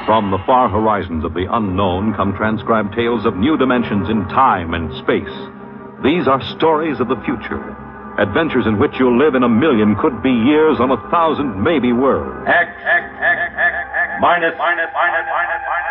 From the far horizons of the unknown come transcribed tales of new dimensions in time and space. These are stories of the future. Adventures in which you'll live in 1,000,000, could be years on 1,000, maybe worlds. X minus.